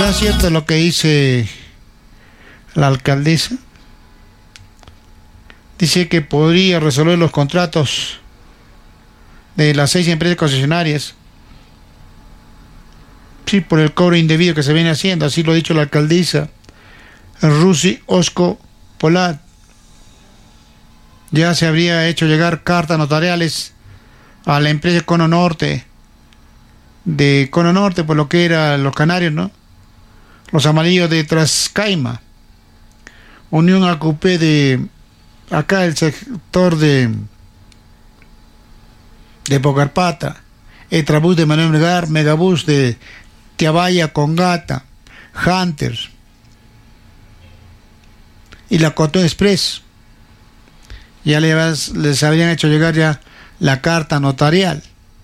¿Será cierto lo que dice la alcaldesa? Dice que podría resolver los contratos de las 6 empresas concesionarias. Sí, por el cobro indebido que se viene haciendo, así lo ha dicho la alcaldesa Rusi Osco Polat. Ya se habría hecho llegar cartas notariales a la empresa Cono Norte, de Cono Norte, por lo que eran los canarios, ¿no? Los amarillos de Trascaima, Unión Acupé de acá el sector de Pocarpata, Etrabús de Manuel Melgar, Megabús de Tiabaya Congata, Hunters y la Cotó Express. Ya les habrían hecho llegar ya la carta notarial.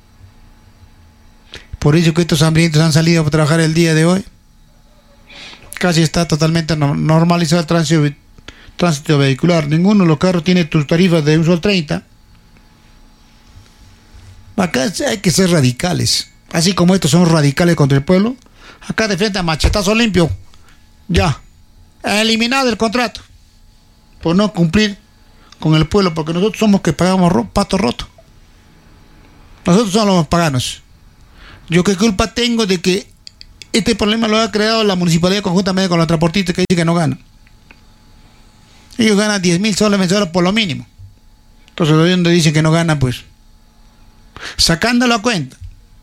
Por eso que estos hambrientos han salido a trabajar el día de hoy. Casi está totalmente normalizado el tránsito vehicular. Ninguno de los carros tiene tus tarifas de 1 sol 30. Acá hay que ser radicales. Así como estos son radicales contra el pueblo, acá de frente a machetazo limpio, ya, eliminado el contrato por no cumplir con el pueblo, porque nosotros somos que pagamos pato roto. Nosotros somos los paganos. Yo qué culpa tengo de que este problema lo ha creado la municipalidad conjuntamente con los transportistas que dicen que no ganan. Ellos ganan 10.000 soles mensuales por lo mínimo. Entonces, ¿de dónde dicen que no ganan? Pues sacándolo a cuenta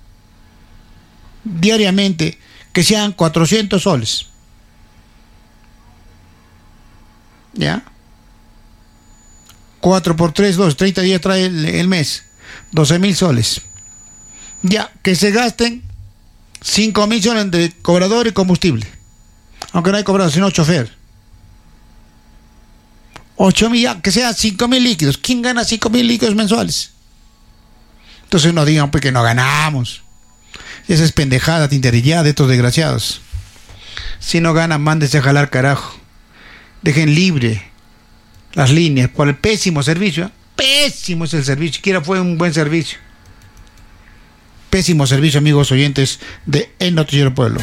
diariamente, que sean 400 soles. ¿Ya? 4 por 3, 2, 30 días trae el mes, 12.000 soles. Ya, que se gasten 5.000 soles de cobrador y combustible. Aunque no hay cobrador, sino chofer. 8.000, ya, que sean 5.000 líquidos. ¿Quién gana 5.000 líquidos mensuales? Entonces no digan pues que no ganamos. Esa es pendejada, tinterillada de estos desgraciados. Si no ganan, mándense a jalar carajo. Dejen libre las líneas por el pésimo servicio. Pésimo es el servicio, siquiera fue un buen servicio. Pésimo servicio, amigos oyentes de El Noticiero Pueblo.